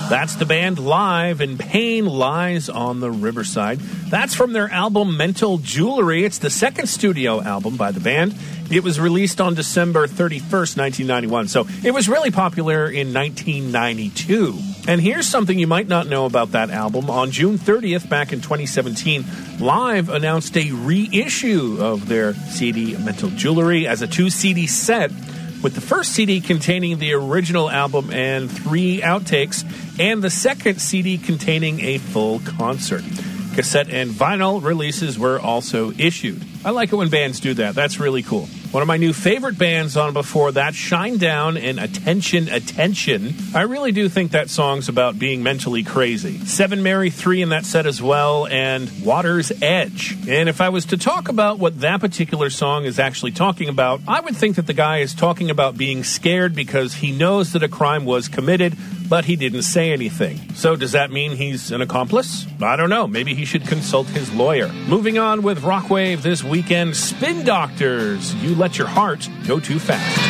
That's the band live, and Pain Lies on the Riverside. That's from their album Mental Jewelry. It's the second studio album by the band. It was released on December 31st, 1991, so it was really popular in 1992. And here's something you might not know about that album. On June 30th, back in 2017, Live announced a reissue of their CD Mental Jewelry as a 2-CD set, with the first CD containing the original album and 3 outtakes, and the second CD containing a full concert. Cassette and vinyl releases were also issued. I like it when bands do that. That's really cool. One of my new favorite bands on before that, Shinedown and Attention, Attention. I really do think that song's about being mentally crazy. Seven Mary 3 in that set as well, and Water's Edge. And if I was to talk about what that particular song is actually talking about, I would think that the guy is talking about being scared because he knows that a crime was committed, but he didn't say anything. So does that mean he's an accomplice? I don't know. Maybe he should consult his lawyer. Moving on with Rockwave this weekend, Spin Doctors. You let your heart go too fast.